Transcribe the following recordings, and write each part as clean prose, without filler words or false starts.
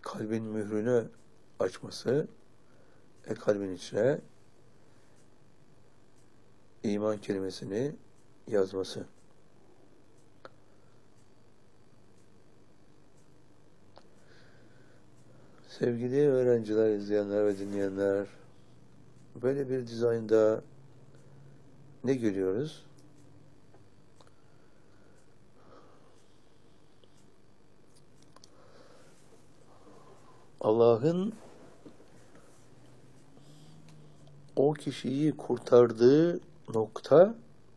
kalbin mührünü açması ve kalbin içine iman kelimesini yazması. Sevgili öğrenciler, izleyenler ve dinleyenler, böyle bir dizaynda ne görüyoruz? Allah'ın o kişiyi kurtardığı nokta,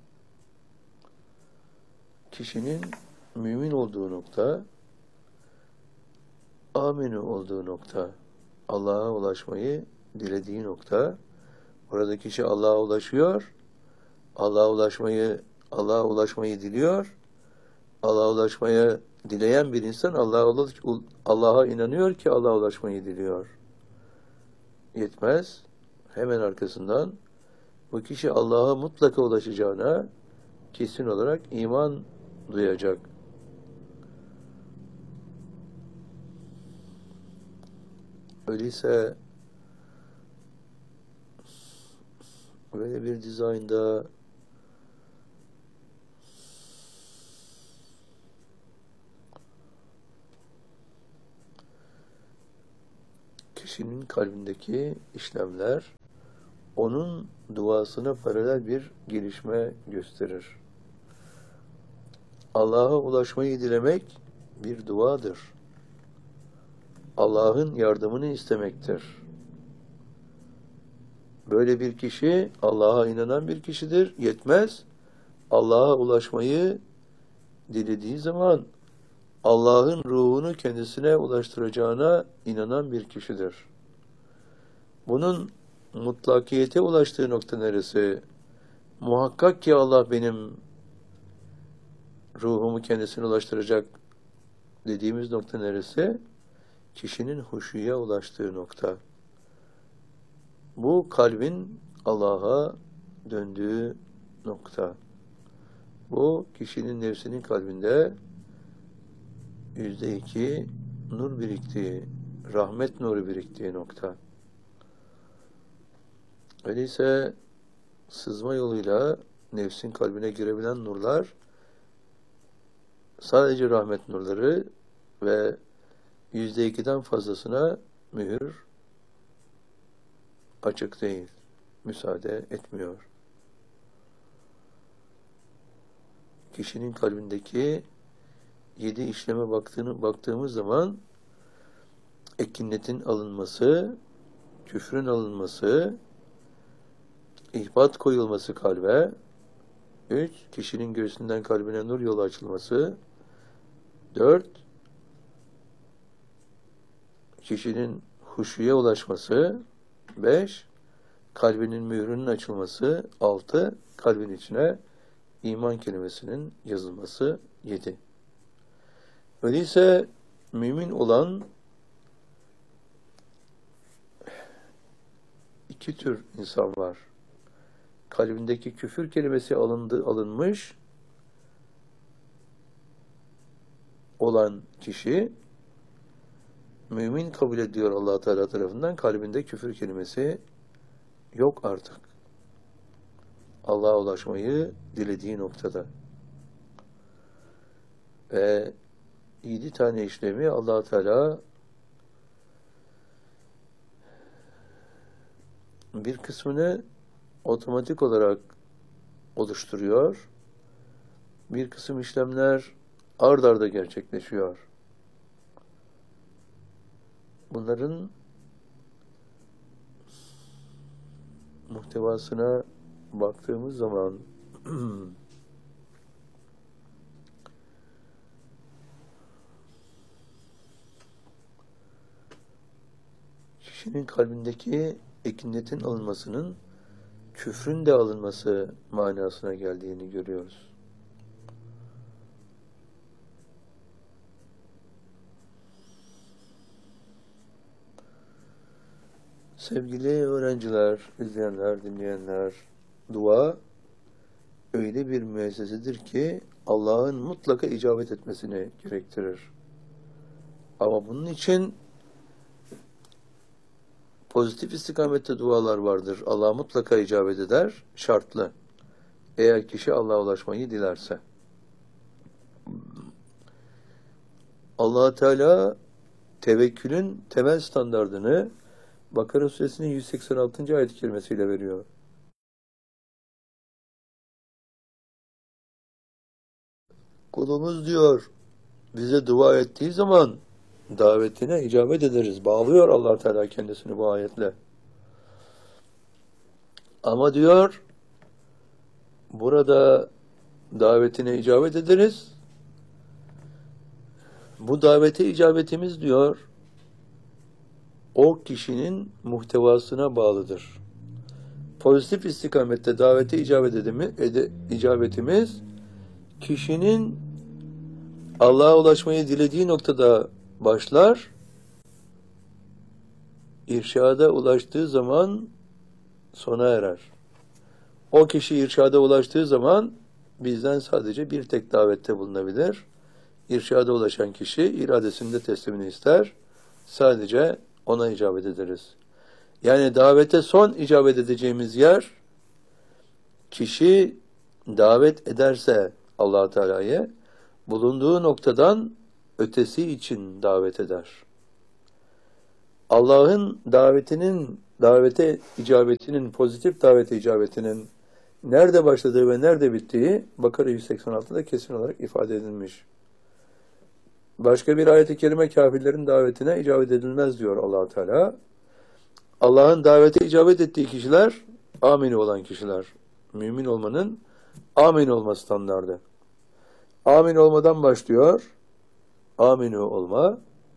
kişinin mümin olduğu nokta, amenü olduğu nokta, Allah'a ulaşmayı dilediği nokta. Orada kişi Allah'a ulaşıyor, Allah'a ulaşmayı diliyor. Allah'a ulaşmayı dileyen bir insan Allah'a inanıyor ki Allah'a ulaşmayı diliyor. Yetmez. Hemen arkasından bu kişi Allah'a mutlaka ulaşacağına kesin olarak iman duyacak. Öyleyse böyle bir dizaynda kişinin kalbindeki işlemler onun duasına paralel bir gelişme gösterir. Allah'a ulaşmayı dilemek bir duadır. Allah'ın yardımını istemektir. Böyle bir kişi Allah'a inanan bir kişidir. Yetmez. Allah'a ulaşmayı dilediği zaman Allah'ın ruhunu kendisine ulaştıracağına inanan bir kişidir. Bunun mutlakiyete ulaştığı nokta neresi? Muhakkak ki Allah benim ruhumu kendisine ulaştıracak dediğimiz nokta neresi? Kişinin huşuya ulaştığı nokta. Bu kalbin Allah'a döndüğü nokta. Bu kişinin nefsinin kalbinde %2 nur biriktiği, rahmet nuru biriktiği nokta. Öyleyse sızma yoluyla nefsin kalbine girebilen nurlar sadece rahmet nurları ve %2'den fazlasına mühür açık değil, müsaade etmiyor. Kişinin kalbindeki 7 işleme baktığımız zaman ekinnetin alınması, küfrün alınması, ihbat koyulması kalbe, 3. Kişinin göğsünden kalbine nur yolu açılması, 4. Kişinin huşuya ulaşması, 5. Kalbinin mührünün açılması, 6. Kalbin içine iman kelimesinin yazılması, 7. Öyleyse mümin olan iki tür insan var. Kalbindeki küfür kelimesi alınmış olan kişi mümin kabul ediyor Allah Teala tarafından. Kalbinde küfür kelimesi yok artık. Allah'a ulaşmayı dilediği noktada. Ve 7 tane işlemi Allah Teala bir kısmını otomatik olarak oluşturuyor. Bir kısım işlemler ard arda gerçekleşiyor. Bunların muhtevasına baktığımız zaman kişinin kalbindeki ekinnetin alınmasının küfrün de alınması manasına geldiğini görüyoruz. Sevgili öğrenciler, izleyenler, dinleyenler, dua öyle bir müessesedir ki Allah'ın mutlaka icabet etmesini gerektirir. Ama bunun için Pozitif istikamette dualar vardır. Allah mutlaka icabet eder. Şartlı. Eğer kişi Allah'a ulaşmayı dilerse. Allah Teala tevekkülün temel standardını Bakara Suresinin 186. ayet-i kerimesiyle veriyor. Kulumuz diyor, bize dua ettiği zaman davetine icabet ederiz. Bağlıyor Allah Teala kendisini bu ayetle. Ama diyor, burada davetine icabet ederiz. Bu davete icabetimiz diyor, o kişinin muhtevasına bağlıdır. Pozitif istikamette davete icabetimiz, kişinin Allah'a ulaşmayı dilediği noktada başlar, irşada ulaştığı zaman sona erer. O kişi irşada ulaştığı zaman bizden sadece bir tek davette bulunabilir. İrşada ulaşan kişi iradesinde teslimini ister. Sadece ona icabet ederiz. Yani davete son icabet edeceğimiz yer, kişi davet ederse Allah Teala'ya bulunduğu noktadan ötesi için davet eder. Allah'ın davete icabetinin, pozitif davete icabetinin nerede başladığı ve nerede bittiği Bakara 186'da kesin olarak ifade edilmiş. Başka bir ayet-i kerime kafirlerin davetine icabet edilmez diyor Allah Teala. Allah'ın davete icabet ettiği kişiler amin olan kişiler. Mümin olmanın amin olma standardı. Amin olmadan başlıyor. Aminu olma.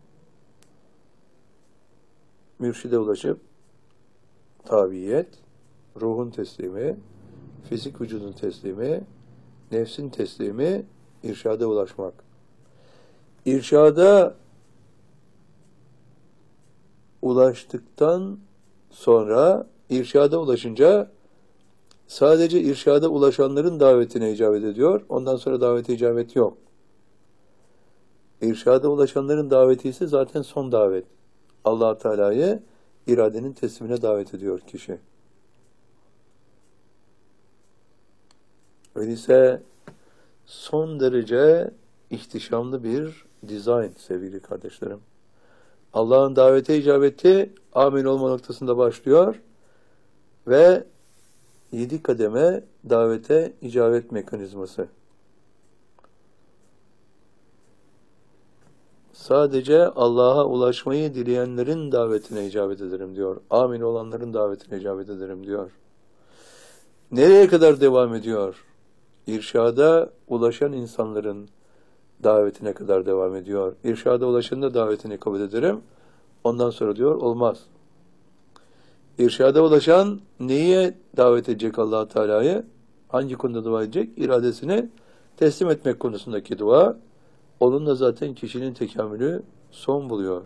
Mürşide ulaşıp tabiyet, ruhun teslimi, fizik vücudun teslimi, nefsin teslimi, irşada ulaşmak. İrşada ulaştıktan sonra, irşada ulaşınca sadece irşada ulaşanların davetine icabet ediyor. Ondan sonra davete icabet yok. İrşada ulaşanların daveti ise zaten son davet. Allah Teala'yı iradenin teslimine davet ediyor kişi. Öyleyse son derece ihtişamlı bir dizayn sevgili kardeşlerim. Allah'ın davete icabeti amin olma noktasında başlıyor ve 7 kademe davete icabet mekanizması. Sadece Allah'a ulaşmayı dileyenlerin davetine icabet ederim diyor. Amin olanların davetine icabet ederim diyor. Nereye kadar devam ediyor? İrşada ulaşan insanların davetine kadar devam ediyor. İrşada ulaşanın da davetini kabul ederim. Ondan sonra diyor olmaz. İrşada ulaşan neye davet edecek Allah Teala'yı? Hangi konuda dua edecek? İradesini teslim etmek konusundaki dua. Onunla zaten kişinin tekamülü son buluyor.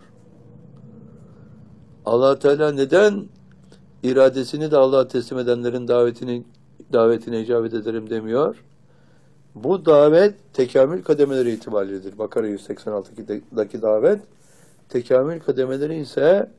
Allah Teala neden iradesini de Allah'a teslim edenlerin davetine icabet ederim demiyor? Bu davet tekamül kademeleri itibariyledir. Bakara 186'daki davet tekamül kademeleri ise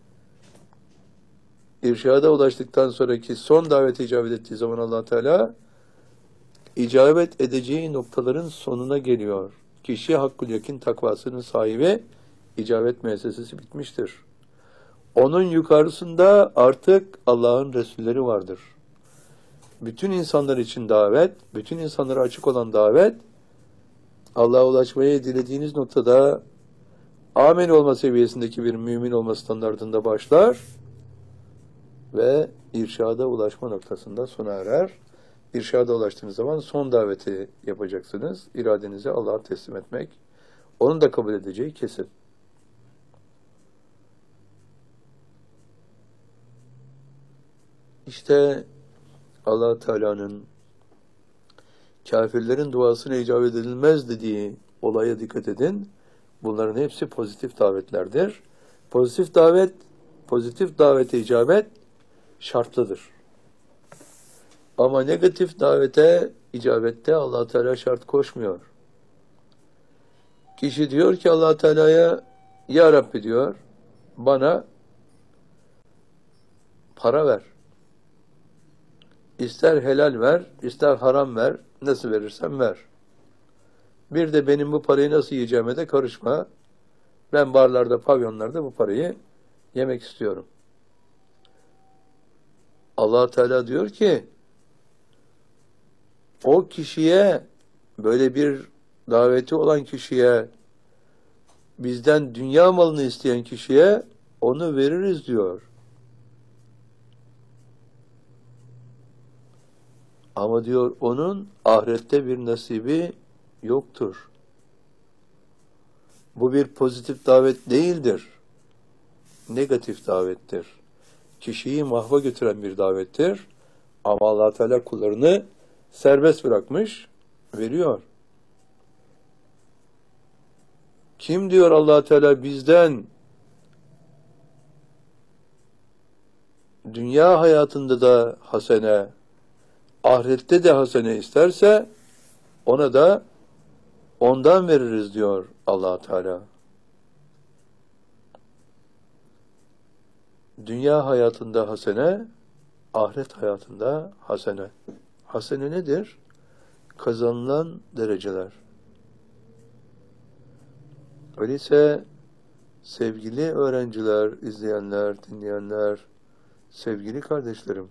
irşada ulaştıktan sonraki son davete icabet ettiği zaman Allah Teala icabet edeceği noktaların sonuna geliyor. Kişi hakkul yakin takvasının sahibi, icabet müessesesi bitmiştir. Onun yukarısında artık Allah'ın Resulleri vardır. Bütün insanlar için davet, bütün insanlara açık olan davet, Allah'a ulaşmayı dilediğiniz noktada amin olma seviyesindeki bir mümin olma standartında başlar ve irşada ulaşma noktasında sona erer. İrşada ulaştığınız zaman son daveti yapacaksınız. İradenizi Allah'a teslim etmek. Onun da kabul edeceği kesin. İşte Allah Teala'nın kafirlerin duasına icabet edilmez dediği olaya dikkat edin. Bunların hepsi pozitif davetlerdir. Pozitif davete icabet şartlıdır. Ama negatif davete icabette Allah Teala şart koşmuyor. Kişi diyor ki Allah Teala'ya ya Rabbi diyor bana para ver. İster helal ver, ister haram ver, nasıl verirsen ver. Bir de benim bu parayı nasıl yiyeceğime de karışma. Ben barlarda, pavyonlarda bu parayı yemek istiyorum. Allah Teala diyor ki, o kişiye, böyle bir daveti olan kişiye, bizden dünya malını isteyen kişiye onu veririz diyor. Ama diyor onun ahirette bir nasibi yoktur. Bu bir pozitif davet değildir. Negatif davettir. Kişiyi mahva götüren bir davettir. Ama Allah Teala kullarını serbest bırakmış, veriyor. Kim diyor Allah Teala bizden dünya hayatında da hasene, ahirette de hasene isterse ona da ondan veririz diyor Allah Teala. Dünya hayatında hasene, ahiret hayatında hasene. Hasene nedir? Kazanılan dereceler. Öyleyse sevgili öğrenciler, izleyenler, dinleyenler, sevgili kardeşlerim,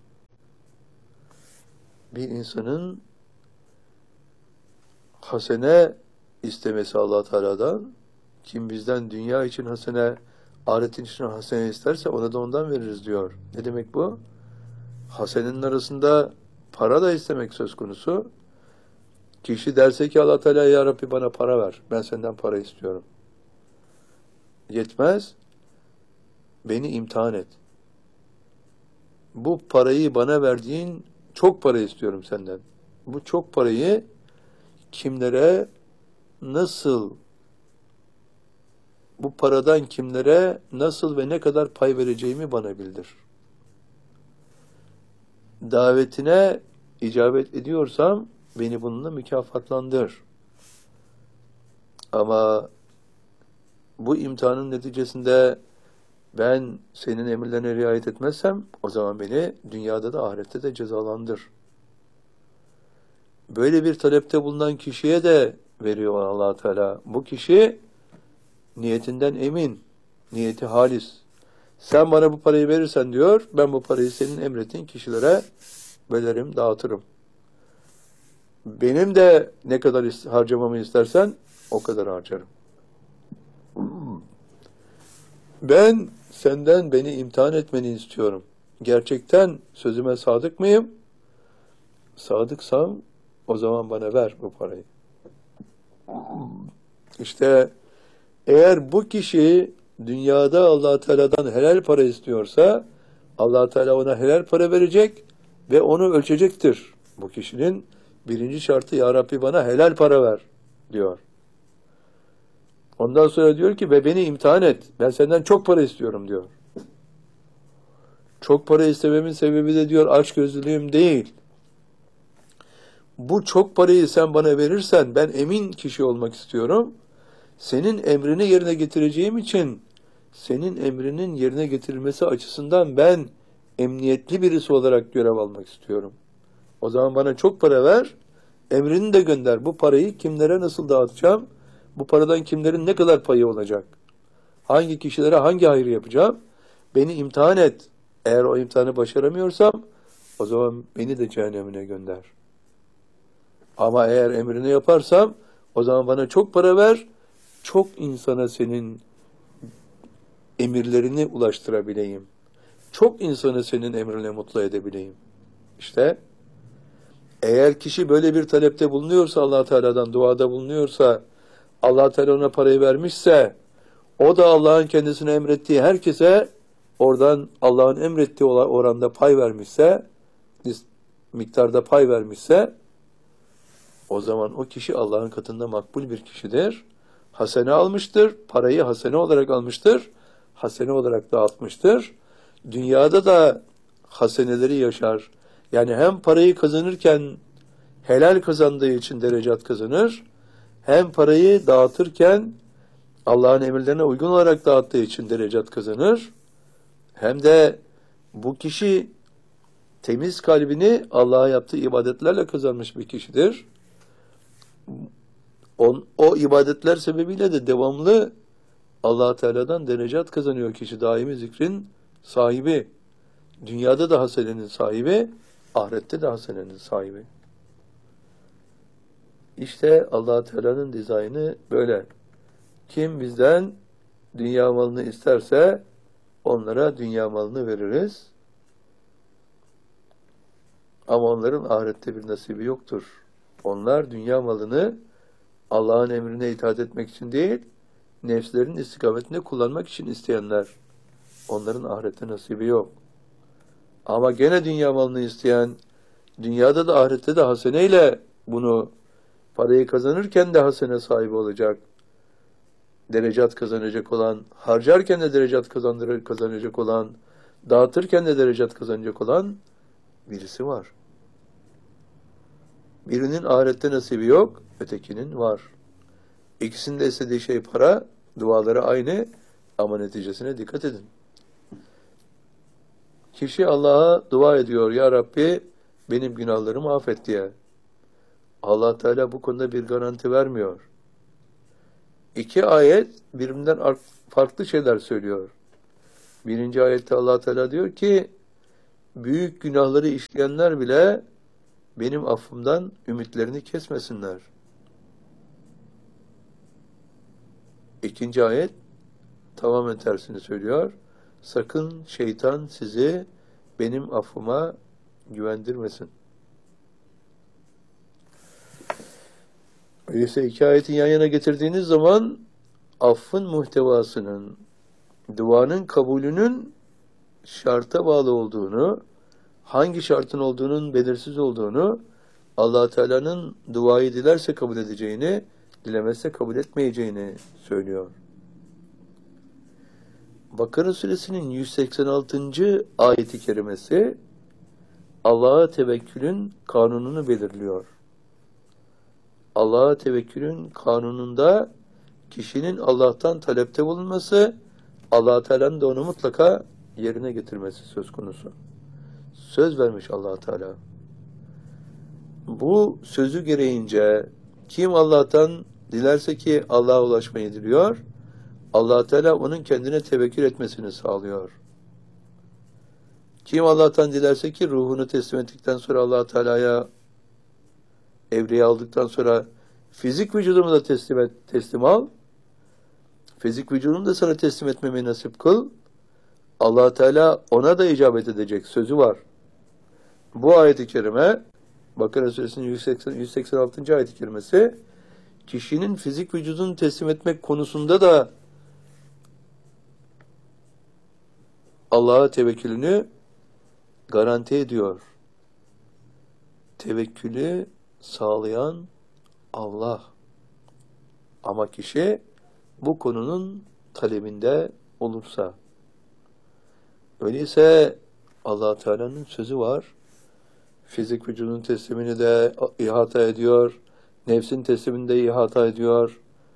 bir insanın hasene istemesi Allah Teala'dan, kim bizden dünya için hasene, ahiretin için hasene isterse ona da ondan veririz diyor. Ne demek bu? Hasenenin arasında para da istemek söz konusu. Kişi derse ki Allah Teala, ya Rabbi bana para ver, ben senden para istiyorum. Yetmez, beni imtihan et. Bu parayı bana verdiğin çok para istiyorum senden. Bu çok parayı kimlere, nasıl, bu paradan kimlere nasıl ve ne kadar pay vereceğimi bana bildir. Davetine icabet ediyorsam beni bununla mükafatlandır. Ama bu imtihanın neticesinde ben senin emirlerine riayet etmezsem o zaman beni dünyada da ahirette de cezalandır. Böyle bir talepte bulunan kişiye de veriyor Allah Teala. Bu kişi niyetinden emin, niyeti halis. Sen bana bu parayı verirsen diyor, ben bu parayı senin emrettiğin kişilere bölerim, dağıtırım. Benim de ne kadar harcamamı istersen o kadar harcarım. Ben senden beni imtihan etmeni istiyorum. Gerçekten sözüme sadık mıyım? Sadıksam o zaman bana ver bu parayı. İşte eğer bu kişi dünyada Allah Teala'dan helal para istiyorsa Allah Teala ona helal para verecek ve onu ölçecektir. Bu kişinin birinci şartı, ya Rabbi bana helal para ver diyor. Ondan sonra diyor ki ve beni imtihan et. Ben senden çok para istiyorum diyor. Çok para istememin sebebi de diyor açgözlülüğüm değil. Bu çok parayı sen bana verirsen ben emin kişi olmak istiyorum. Senin emrini yerine getireceğim için senin emrinin yerine getirilmesi açısından ben emniyetli birisi olarak görev almak istiyorum. O zaman bana çok para ver, emrini de gönder. Bu parayı kimlere nasıl dağıtacağım? Bu paradan kimlerin ne kadar payı olacak? Hangi kişilere hangi hayrı yapacağım? Beni imtihan et. Eğer o imtihanı başaramıyorsam o zaman beni de cehennemine gönder. Ama eğer emrini yaparsam o zaman bana çok para ver, çok insana senin emirlerini ulaştırabileyim. Çok insanı senin emrine mutlu edebileyim. İşte eğer kişi böyle bir talepte bulunuyorsa, Allah Teala'dan duada bulunuyorsa, Allah Teala ona parayı vermişse, o da Allah'ın kendisine emrettiği herkese oradan Allah'ın emrettiği oranda pay vermişse, miktarda pay vermişse, o zaman o kişi Allah'ın katında makbul bir kişidir. Hasene almıştır, parayı hasene olarak almıştır, hasene olarak dağıtmıştır. Dünyada da haseneleri yaşar. Yani hem parayı kazanırken helal kazandığı için derecat kazanır, hem parayı dağıtırken Allah'ın emirlerine uygun olarak dağıttığı için derecat kazanır, hem de Bu kişi temiz kalbini Allah'a yaptığı ibadetlerle kazanmış bir kişidir. O ibadetler sebebiyle de devamlı Allah Teala'dan derecat kazanıyor kişi. Daimi zikrin sahibi. Dünyada da hasenenin sahibi, ahirette de hasenenin sahibi. İşte Allah Teala'nın dizaynı böyle. Kim bizden dünya malını isterse onlara dünya malını veririz. Ama onların ahirette bir nasibi yoktur. Onlar dünya malını Allah'ın emrine itaat etmek için değil, nefslerin istikametinde kullanmak için isteyenler. Onların ahirette nasibi yok. Ama gene dünya malını isteyen, dünyada da ahirette de haseneyle bunu parayı kazanırken de hasene sahibi olacak. Derecat kazanacak olan, harcarken de derecat kazanacak olan, dağıtırken de derecat kazanacak olan birisi var. Birinin ahirette nasibi yok, ötekinin var. İkisinin de istediği şey para, duaları aynı ama neticesine dikkat edin. Kişi Allah'a dua ediyor, Ya Rabbi benim günahlarımı affet diye. Allah Teala bu konuda bir garanti vermiyor. İki ayet birbirinden farklı şeyler söylüyor. Birinci ayette Allah Teala diyor ki, büyük günahları işleyenler bile benim affımdan ümitlerini kesmesinler. İkinci ayet tamamen tersini söylüyor. Sakın şeytan sizi benim affıma güvendirmesin. Öyleyse iki ayeti yan yana getirdiğiniz zaman affın muhtevasının, duanın kabulünün şarta bağlı olduğunu, hangi şartın olduğunun belirsiz olduğunu, Allah Teala'nın duayı dilerse kabul edeceğini, dilemezse kabul etmeyeceğini söylüyor. Bakara suresinin 186. ayeti kerimesi Allah'a tevekkülün kanununu belirliyor. Allah'a tevekkülün kanununda kişinin Allah'tan talepte bulunması, Allah Teala'nın da onu mutlaka yerine getirmesi söz konusu. Söz vermiş Allah Teala. Bu sözü gereğince kim Allah'tan dilerse ki Allah'a ulaşmayı diliyor, Allah Teala onun kendine tevekkül etmesini sağlıyor. Kim Allah'tan dilerse ki ruhunu teslim ettikten sonra Allah Teala'ya evliya aldıktan sonra fizik vücudumu da teslim al. Fizik vücudumu da sana teslim etmemi nasip kıl. Allah Teala ona da icabet edecek sözü var. Bu ayet-i kerime Bakara suresinin 186. ayet-i kerimesi kişinin fizik vücudunu teslim etmek konusunda da Allah'a tevekkülünü garanti ediyor. Tevekkülü sağlayan Allah. Ama kişi bu konunun talebinde olursa. Öyleyse Allah Teala'nın sözü var. Fizik vücudun teslimini de ihata ediyor. Nefsin teslimini de ihata ediyor.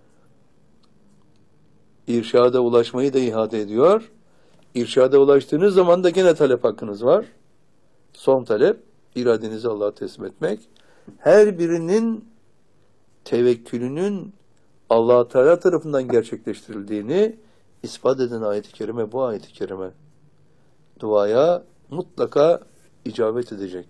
İrşada ulaşmayı da ihata ediyor. İrşada ulaştığınız zaman da gene talep hakkınız var. Son talep, iradenizi Allah'a teslim etmek. Her birinin tevekkülünün Allah Teala tarafından gerçekleştirildiğini ispat eden ayet-i kerime bu ayet-i kerime. Duaya mutlaka icabet edecek.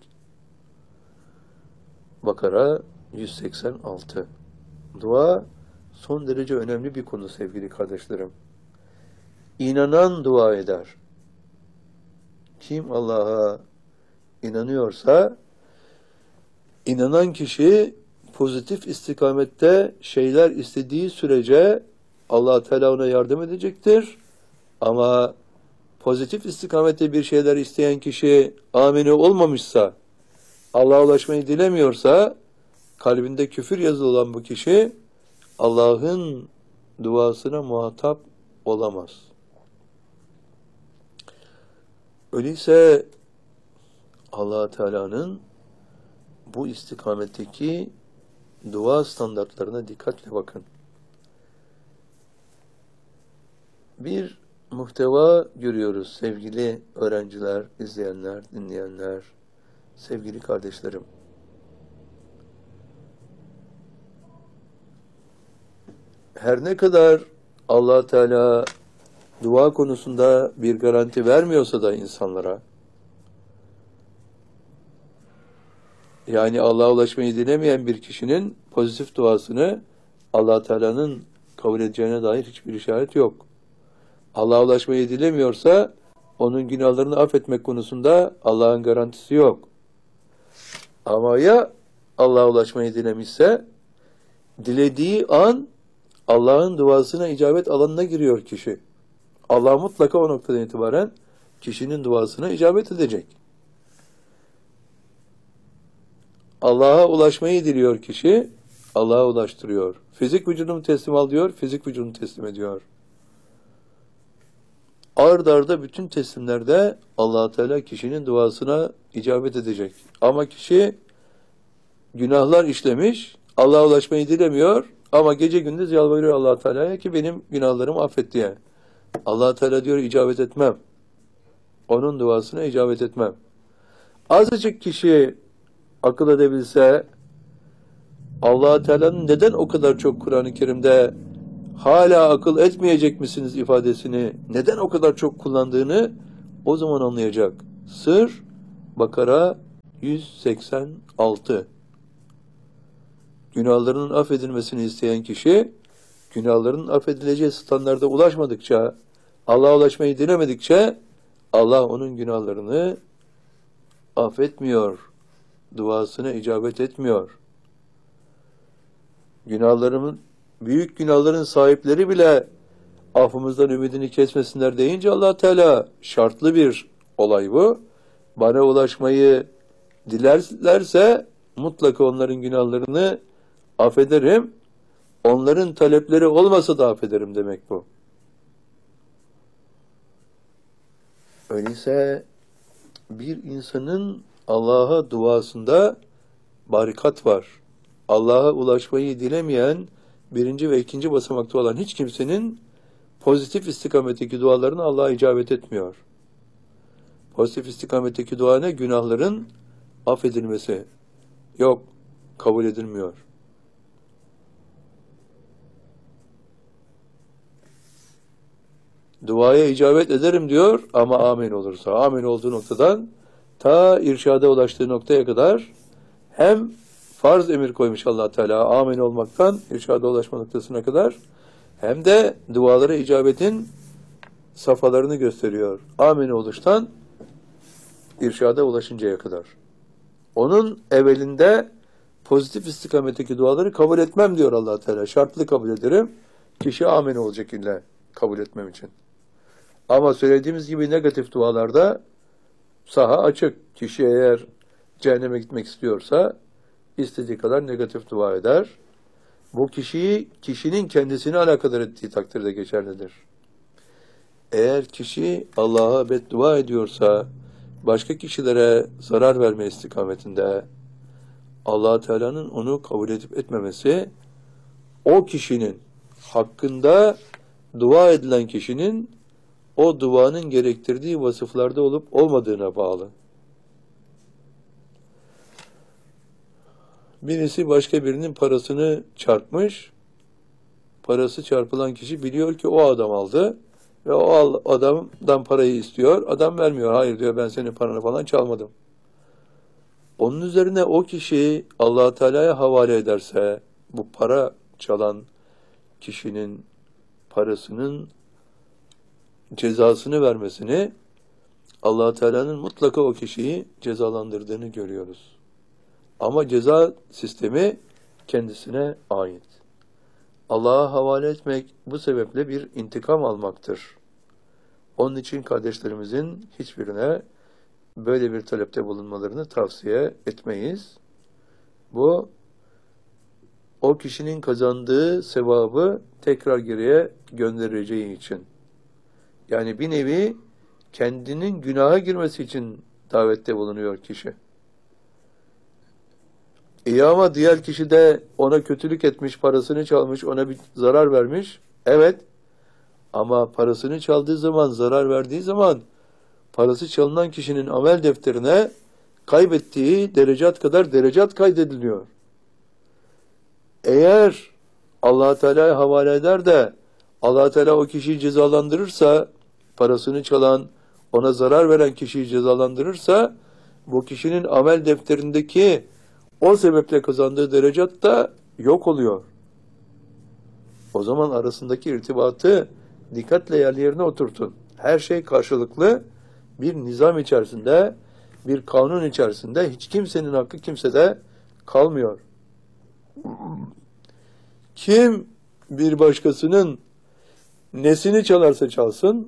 Bakara 186. Dua son derece önemli bir konu sevgili kardeşlerim. İnanan dua eder. Kim Allah'a inanıyorsa, inanan kişi pozitif istikamette şeyler istediği sürece Allah Teala ona yardım edecektir. Ama pozitif istikamette bir şeyler isteyen kişi amine olmamışsa, Allah'a ulaşmayı dilemiyorsa, kalbinde küfür yazılı olan bu kişi Allah'ın duasına muhatap olamaz. Öyleyse Allah Teala'nın bu istikametteki dua standartlarına dikkatle bakın. Bir muhteva görüyoruz sevgili öğrenciler, izleyenler, dinleyenler, sevgili kardeşlerim. Her ne kadar Allah Teala dua konusunda bir garanti vermiyorsa da insanlara, yani Allah'a ulaşmayı dilemeyen bir kişinin pozitif duasını Allah Teala'nın kabul edeceğine dair hiçbir işaret yok. Allah'a ulaşmayı dilemiyorsa onun günahlarını affetmek konusunda Allah'ın garantisi yok. Ama ya Allah'a ulaşmayı dilemişse, dilediği an Allah'ın duasına icabet alanına giriyor kişi. Allah mutlaka o noktadan itibaren kişinin duasına icabet edecek. Allah'a ulaşmayı diliyor kişi, Allah'a ulaştırıyor. Fizik vücudumu teslim al diyor, fizik vücudunu teslim ediyor. Ard arda bütün teslimlerde Allah Teala kişinin duasına icabet edecek. Ama kişi günahlar işlemiş, Allah'a ulaşmayı dilemiyor ama gece gündüz yalvarıyor Allah Teala'ya ki benim günahlarımı affet diye. Allah Teala diyor icabet etmem. Onun duasına icabet etmem. Azıcık kişi akıl edebilse, Allah Teala'nın neden o kadar çok Kur'an-ı Kerim'de hala akıl etmeyecek misiniz ifadesini neden o kadar çok kullandığını o zaman anlayacak. Sır Bakara 186. Günahlarının affedilmesini isteyen kişi, günahlarının affedileceği standarda ulaşmadıkça, Allah'a ulaşmayı dilemedikçe, Allah onun günahlarını affetmiyor. Duasına icabet etmiyor. Büyük günahların sahipleri bile affımızdan ümidini kesmesinler deyince Allah Teala şartlı bir olay bu. Bana ulaşmayı dilerlerse mutlaka onların günahlarını affederim. Onların talepleri olmasa da affederim demek bu. Öyleyse bir insanın Allah'a duasında barikat var. Allah'a ulaşmayı dilemeyen birinci ve ikinci basamakta olan hiç kimsenin pozitif istikametteki dualarına Allah'a icabet etmiyor. Pozitif istikametteki dua ne? Günahların affedilmesi. Yok, kabul edilmiyor. Duaya icabet ederim diyor ama amin olursa. Amin olduğu noktadan ta irşada ulaştığı noktaya kadar hem farz emir koymuş Allah Teala amin olmaktan irşada ulaşma noktasına kadar hem de dualara icabetin safhalarını gösteriyor. Amin oluştan irşada ulaşıncaya kadar. Onun evvelinde pozitif istikametteki duaları kabul etmem diyor Allah Teala. Şartlı kabul ederim. Kişi amin olacak illa kabul etmem için. Ama söylediğimiz gibi negatif dualarda saha açık. Kişi eğer cehenneme gitmek istiyorsa istediği kadar negatif dua eder. Bu kişinin kendisini alakadar ettiği takdirde geçerlidir. Eğer kişi Allah'a beddua ediyorsa, başka kişilere zarar verme istikametinde Allah Teala'nın onu kabul edip etmemesi, o kişinin hakkında dua edilen kişinin o duanın gerektirdiği vasıflarda olup olmadığına bağlı. Birisi başka birinin parasını çarpmış. Parası çarpılan kişi biliyor ki o adam aldı ve o adamdan parayı istiyor. Adam vermiyor. Hayır diyor, ben senin paranı falan çalmadım. Onun üzerine o kişi Allah Teala'ya havale ederse bu para çalan kişinin parasının cezasını vermesini, Allah Teala'nın mutlaka o kişiyi cezalandırdığını görüyoruz. Ama ceza sistemi kendisine ait. Allah'a havale etmek bu sebeple bir intikam almaktır. Onun için kardeşlerimizin hiçbirine böyle bir talepte bulunmalarını tavsiye etmeyiz. Bu, o kişinin kazandığı sevabı tekrar geriye göndereceği için. Yani bir nevi kendinin günaha girmesi için davette bulunuyor kişi. İyi ama diğer kişi de ona kötülük etmiş, parasını çalmış, ona bir zarar vermiş. Evet, Ama parasını çaldığı zaman, zarar verdiği zaman parası çalınan kişinin amel defterine kaybettiği derecat kadar derecat kaydediliyor. Eğer Allah Teala'ya havale eder de Allah Teala o kişiyi cezalandırırsa, parasını çalan, ona zarar veren kişiyi cezalandırırsa, bu kişinin amel defterindeki o sebeple kazandığı derecat da yok oluyor. O zaman arasındaki irtibatı dikkatle yerine oturtun. Her şey karşılıklı bir nizam içerisinde, bir kanun içerisinde, hiç kimsenin hakkı kimsede kalmıyor. Kim bir başkasının nesini çalarsa çalsın,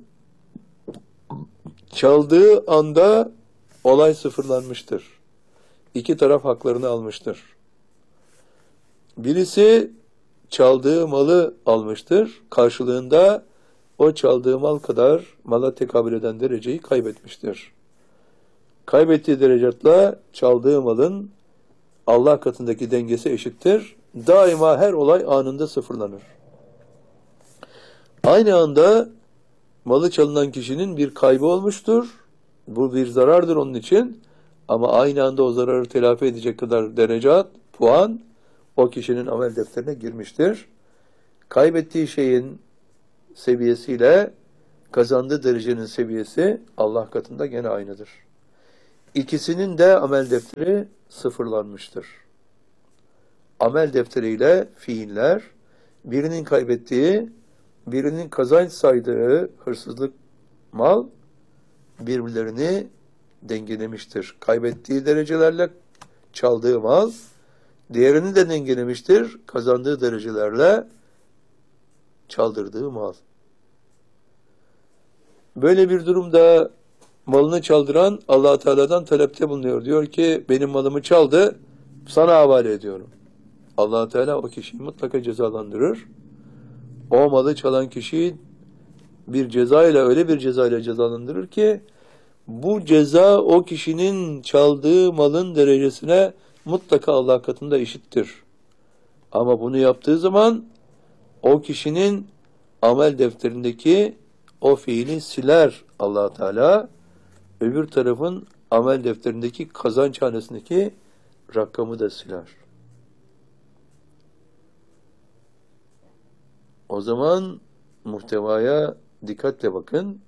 çaldığı anda olay sıfırlanmıştır. İki taraf haklarını almıştır. Birisi çaldığı malı almıştır. Karşılığında o çaldığı mal kadar mala tekabül eden dereceyi kaybetmiştir. Kaybettiği derecatla çaldığı malın Allah katındaki dengesi eşittir. Daima her olay anında sıfırlanır. Aynı anda malı çalınan kişinin bir kaybı olmuştur. Bu bir zarardır onun için. Ama aynı anda o zararı telafi edecek kadar derecat, puan o kişinin amel defterine girmiştir. Kaybettiği şeyin seviyesiyle kazandığı derecenin seviyesi Allah katında gene aynıdır. İkisinin de amel defteri sıfırlanmıştır. Amel defteriyle fiiller, birinin kaybettiği, birinin kazanç saydığı hırsızlık mal birbirlerini dengelemiştir. Kaybettiği derecelerle çaldığı mal, diğerini de dengelemiştir. Kazandığı derecelerle çaldırdığı mal. Böyle bir durumda malını çaldıran Allah Teala'dan talepte bulunuyor. Diyor ki benim malımı çaldı, sana havale ediyorum. Allah Teala o kişiyi mutlaka cezalandırır. O malı çalan kişiyi bir cezayla, öyle bir cezayla cezalandırır ki bu ceza o kişinin çaldığı malın derecesine mutlaka Allah katında eşittir. Ama bunu yaptığı zaman o kişinin amel defterindeki o fiili siler Allah Teala, öbür tarafın amel defterindeki kazanç hanesindeki rakamı da siler. O zaman muhtevaya dikkatle bakın.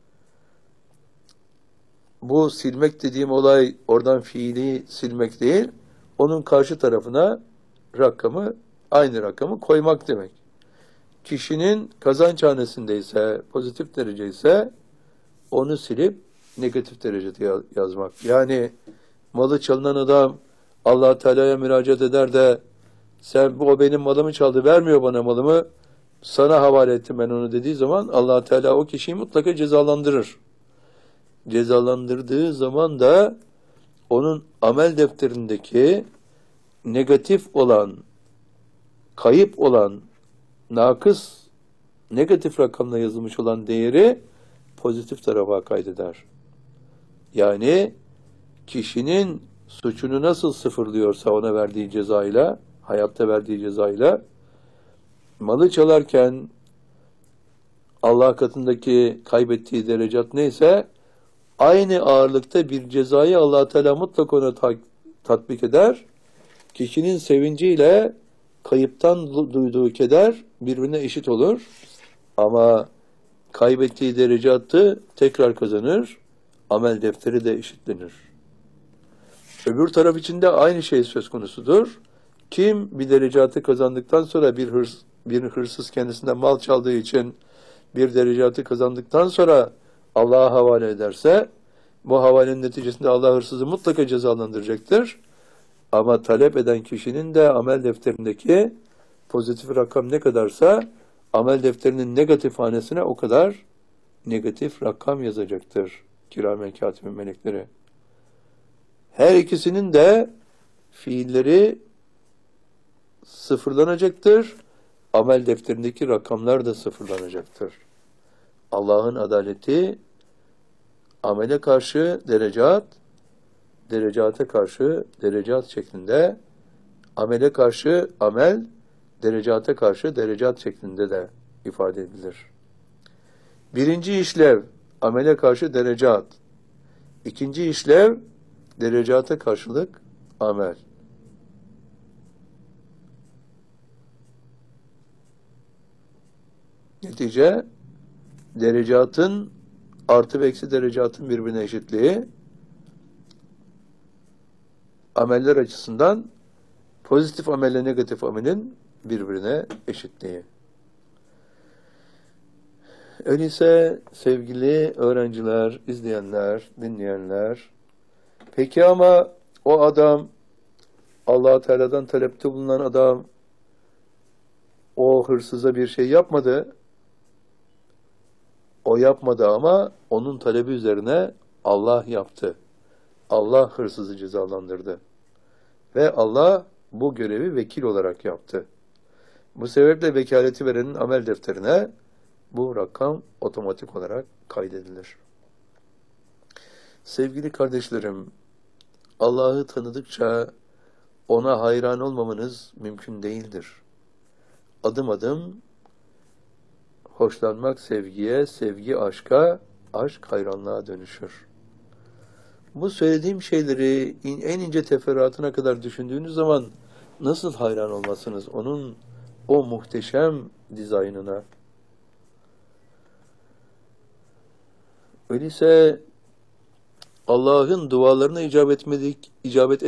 Bu silmek dediğim olay oradan fiili silmek değil, onun karşı tarafına rakamı, aynı rakamı koymak demek. Kişinin kazanç hanesindeyse, pozitif derece ise onu silip negatif derecede yazmak. Yani malı çalınan adam Allah Teala'ya müracaat eder de sen o benim malımı çaldı, vermiyor bana malımı, sana havale ettim ben onu dediği zaman Allah Teala o kişiyi mutlaka cezalandırır. Cezalandırdığı zaman da onun amel defterindeki negatif olan, kayıp olan, nakıs, negatif rakamla yazılmış olan değeri pozitif tarafa kaydeder. Yani kişinin suçunu nasıl sıfırlıyorsa ona verdiği cezayla, hayatta verdiği cezayla, malı çalarken Allah katındaki kaybettiği derecat neyse, aynı ağırlıkta bir cezayı Allah Teala mutlaka ona tatbik eder. Kişinin sevinciyle kayıptan duyduğu keder birbirine eşit olur. Ama kaybettiği derecatı tekrar kazanır. Amel defteri de eşitlenir. Öbür taraf için de aynı şey söz konusudur. Kim bir derecatı kazandıktan sonra bir hırsız kendisinden mal çaldığı için bir derecatı kazandıktan sonra Allah'a havale ederse, bu havalenin neticesinde Allah hırsızı mutlaka cezalandıracaktır. Ama talep eden kişinin de amel defterindeki pozitif rakam ne kadarsa, amel defterinin negatif hanesine o kadar negatif rakam yazacaktır kiramen katibin melekleri. Her ikisinin de fiilleri sıfırlanacaktır. Amel defterindeki rakamlar da sıfırlanacaktır. Allah'ın adaleti amele karşı derecat, derecata karşı derecat şeklinde, amele karşı amel, derecata karşı derecat şeklinde de ifade edilir. Birinci işlev, amele karşı derecat. İkinci işlev, derecata karşılık amel. Netice, derecatın, artı ve eksi derecatın birbirine eşitliği, ameller açısından pozitif amelle negatif amelin birbirine eşitliği. Öyleyse sevgili öğrenciler, izleyenler, dinleyenler, peki ama o adam, Allah-u Teala'dan talepte bulunan adam, o hırsıza bir şey yapmadı. O yapmadı ama onun talebi üzerine Allah yaptı. Allah hırsızı cezalandırdı. Ve Allah bu görevi vekil olarak yaptı. Bu sebeple vekaleti verenin amel defterine bu rakam otomatik olarak kaydedilir. Sevgili kardeşlerim, Allah'ı tanıdıkça ona hayran olmamanız mümkün değildir. Adım adım hoşlanmak sevgiye, sevgi aşka, aşk hayranlığa dönüşür. Bu söylediğim şeyleri en ince teferruatına kadar düşündüğünüz zaman nasıl hayran olmasınız onun o muhteşem dizaynına? Öyleyse Allah'ın dualarına icabet